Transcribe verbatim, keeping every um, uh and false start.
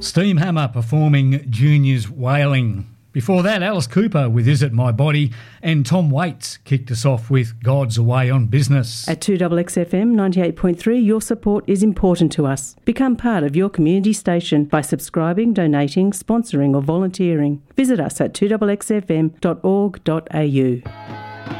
Steamhammer performing Junior's Wailing. Before that, Alice Cooper with Is It My Body, and Tom Waits kicked us off with God's Away on Business. At two X X F M ninety-eight point three, your support is important to us. Become part of your community station by subscribing, donating, sponsoring or volunteering. Visit us at two X X F M dot org dot A U.